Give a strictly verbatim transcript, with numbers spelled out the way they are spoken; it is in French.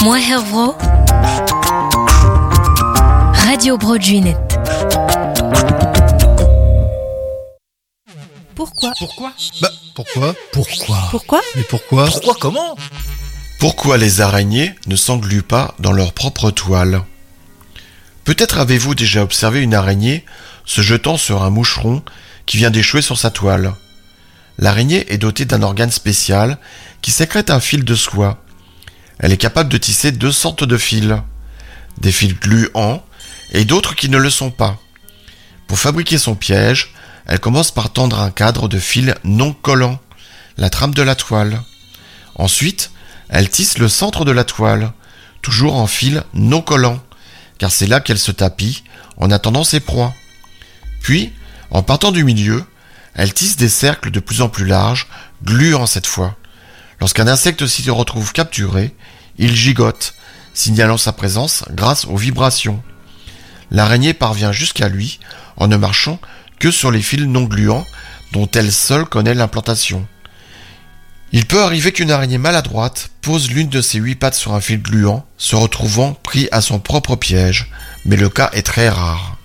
Moi Hervro Radio Broadjunet. Pourquoi Pourquoi Bah, pourquoi Pourquoi Pourquoi Mais pourquoi Pourquoi comment Pourquoi les araignées ne s'engluent pas dans leur propre toile ? Peut-être avez-vous déjà observé une araignée se jetant sur un moucheron qui vient d'échouer sur sa toile. L'araignée est dotée d'un organe spécial qui sécrète un fil de soie. Elle est capable de tisser deux sortes de fils, des fils gluants et d'autres qui ne le sont pas. Pour fabriquer son piège, elle commence par tendre un cadre de fils non collants, la trame de la toile. Ensuite, elle tisse le centre de la toile, toujours en fils non collants, car c'est là qu'elle se tapit en attendant ses proies. Puis, en partant du milieu, elle tisse des cercles de plus en plus larges, gluants cette fois. Lorsqu'un insecte s'y retrouve capturé, il gigote, signalant sa présence grâce aux vibrations. L'araignée parvient jusqu'à lui en ne marchant que sur les fils non gluants dont elle seule connaît l'implantation. Il peut arriver qu'une araignée maladroite pose l'une de ses huit pattes sur un fil gluant, se retrouvant pris à son propre piège, mais le cas est très rare.